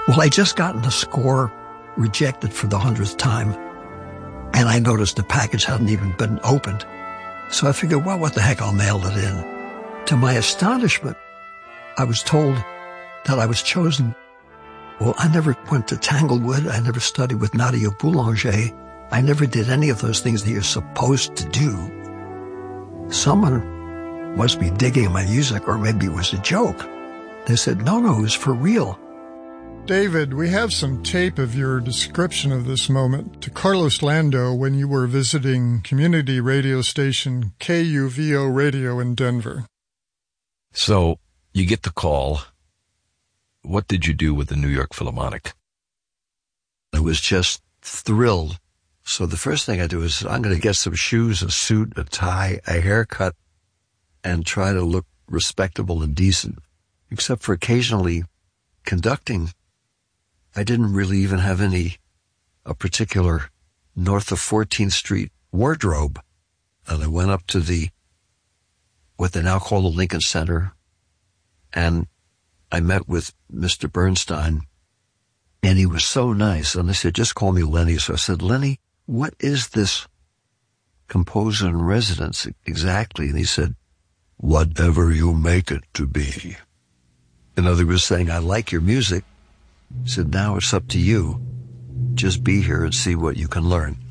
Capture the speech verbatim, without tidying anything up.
Well, I just gotten the score rejected for the hundredth time, and I noticed the package hadn't even been opened. So I figured, well, what the heck, I'll mail it in. To my astonishment, I was told that I was chosen. Well, I never went to Tanglewood. I never studied with Nadia Boulanger. I never did any of those things that you're supposed to do. Someone must be digging my music, or maybe it was a joke. They said, no, no, it was for real. David, we have some tape of your description of this moment to Carlos Lando when you were visiting community radio station K U V O Radio in Denver. So you get the call. What did you do with the New York Philharmonic? I was just thrilled. So the first thing I do is I'm going to get some shoes, a suit, a tie, a haircut, and try to look respectable and decent. Except for occasionally conducting, I didn't really even have any, a particular north of fourteenth Street wardrobe. And I went up to the, what they now call the Lincoln Center, and I met with Mister Bernstein, and he was so nice. And they said, just call me Lenny. So I said, Lenny, what is this composer in residence exactly? And he said, whatever you make it to be. In other words, saying, I like your music. He said, now it's up to you. Just be here and see what you can learn.